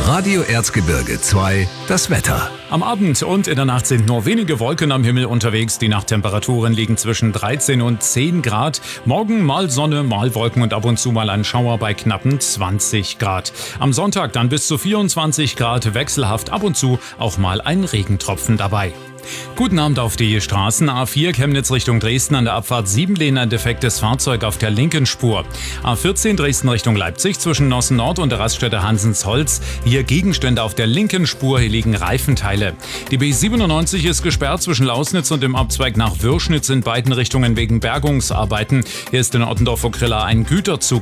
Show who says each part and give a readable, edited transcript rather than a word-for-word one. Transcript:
Speaker 1: Radio Erzgebirge 2, das Wetter.
Speaker 2: Am Abend und in der Nacht sind nur wenige Wolken am Himmel unterwegs. Die Nachttemperaturen liegen zwischen 13 und 10 Grad. Morgen mal Sonne, mal Wolken und ab und zu mal ein Schauer bei knappen 20 Grad. Am Sonntag dann bis zu 24 Grad, wechselhaft, ab und zu auch mal ein Regentropfen dabei. Guten Abend auf die Straßen. A4 Chemnitz Richtung Dresden an der Abfahrt 7 Lehne ein defektes Fahrzeug auf der linken Spur. A14 Dresden Richtung Leipzig zwischen Nossen Nord und der Raststätte Hansensholz. Hier Gegenstände auf der linken Spur, hier liegen Reifenteile. Die B97 ist gesperrt zwischen Lausnitz und dem Abzweig nach Würschnitz in beiden Richtungen wegen Bergungsarbeiten. Hier ist in Ottendorf-Okrilla ein Güterzug